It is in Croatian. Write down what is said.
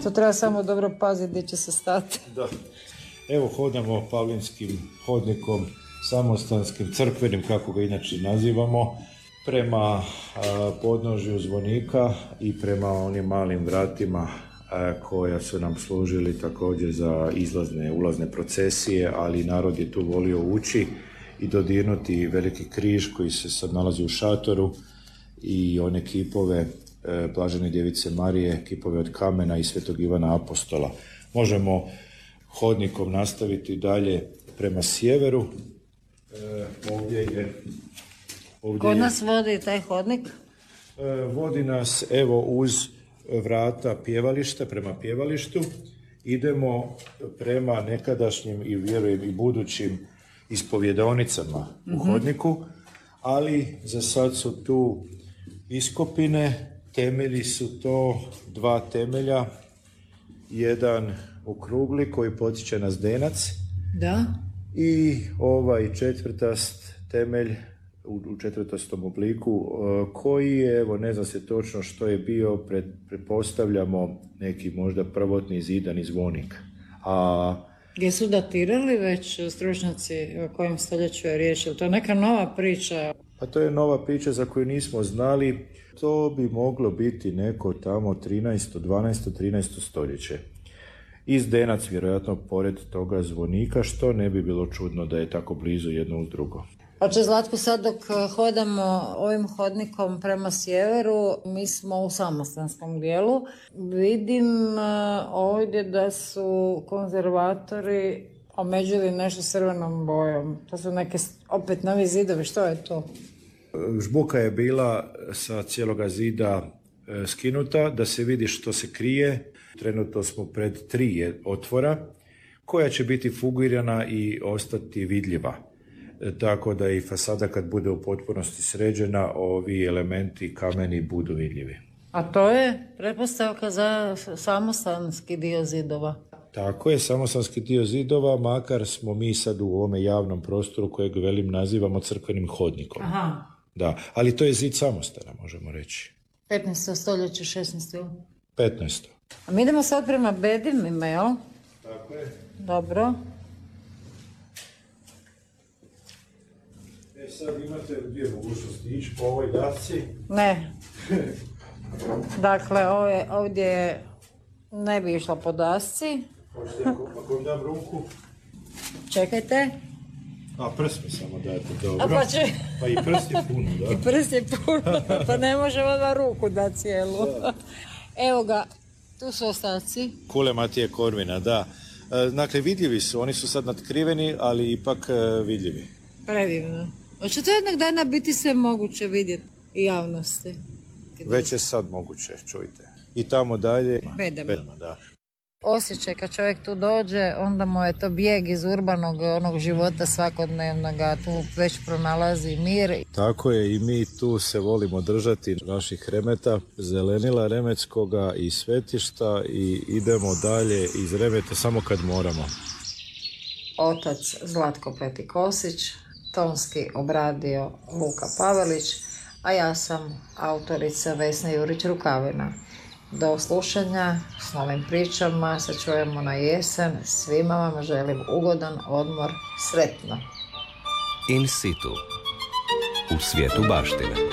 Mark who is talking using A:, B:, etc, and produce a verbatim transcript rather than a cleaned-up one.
A: To treba samo dobro paziti gdje će se stati.
B: Da. Evo hodamo Pavlinskim hodnikom, samostanskim, crkvenim, kako ga inače nazivamo, prema a, podnožju zvonika i prema onim malim vratima a, koja su nam služili također za izlazne, ulazne procesije, ali narod je tu volio ući i dodirnuti veliki križ koji se sad nalazi u šatoru i one kipove e, Blažene djevice Marije, kipove od kamena i Svetog Ivana Apostola. Možemo hodnikom nastaviti dalje prema sjeveru. E, ovdje je... Ovdje
A: Kod
B: je,
A: nas vodi taj hodnik?
B: E, vodi nas evo uz vrata pjevališta, prema pjevalištu. Idemo prema nekadašnjim i vjerujem i budućim ispovjedaonicama u uh-huh. hodniku, ali za sad su tu iskopine, temelji su to dva temelja, jedan okrugli koji potiče na zdenac.
A: Da.
B: I ovaj četvrtast temelj u, u četvrtastom obliku koji je, evo ne zna se točno što je bio, pred, pretpostavljamo neki možda prvotni zidani zvonik. A
A: gdje su datirali već stručnjaci o kojem stoljeću je riječ? To je neka nova priča?
B: Pa to je nova priča za koju nismo znali. To bi moglo biti neko tamo trinaesto, dvanaesto, trinaesto stoljeće. I zdenac vjerojatno pored toga zvonika, što ne bi bilo čudno da je tako blizu jedno uz drugo.
A: Oče Zlatko, sad dok hodamo ovim hodnikom prema sjeveru, mi smo u samostanskom dijelu. Vidim ovdje da su konzervatori omeđili nešto crvenom bojom. To su neke opet novi zidovi, što je to?
B: Žbuka je bila sa cijeloga zida skinuta da se vidi što se krije. Trenutno smo pred tri otvora koja će biti fugirana i ostati vidljiva. Tako da i fasada kad bude u potpunosti sređena, ovi elementi kameni budu vidljivi.
A: A to je pretpostavka za samostanski dio zidova?
B: Tako je, samostanski dio zidova, makar smo mi sad u ovome javnom prostoru kojeg velim nazivamo crkvenim hodnikom.
A: Aha.
B: Da, ali to je zid samostana, možemo reći.
A: petnaesto stoljeće, šesnaesto
B: petnaesto
A: A mi idemo sad prema Bedimima, jel?
B: Tako je.
A: Dobro.
B: E sad imate dvije mogućnosti, ići po ovoj dasci.
A: Ne. Dakle, ovdje, ovdje ne bi išla po dasci.
B: Hoćete, ako vam dam ruku?
A: Čekajte.
B: A, prst mi samo dajte, dobro.
A: A pa, će...
B: pa i prst je puno, da.
A: I prst je puno, pa ne možemo na ruku dati cijelu. Da. Evo ga, tu su ostaci.
B: Kule Matije Korvina, da. Dakle, vidljivi su, oni su sad natkriveni, ali ipak vidljivi.
A: Predivno. Hoće to jednog dana biti sve moguće vidjeti i javnosti?
B: Već je sad moguće, čujte. I tamo dalje...
A: Bedema.
B: Bedema, da.
A: Osjećaj kad čovjek tu dođe, onda mu je to bijeg iz urbanog onog života svakodnevnoga, tu već pronalazi mir.
B: Tako je, i mi tu se volimo držati naših remeta, zelenila remetskoga i svetišta, i idemo dalje iz remeta samo kad moramo.
A: Otac Zlatko Petikosić, tonski obradio Luka Pavelić, a ja sam autorica Vesna Jurić-Rukavina. Do slušanja s novim pričama, se čujemo na jesen. Svima vam želim ugodan odmor, sretno.
C: In situ, u svijetu baštine.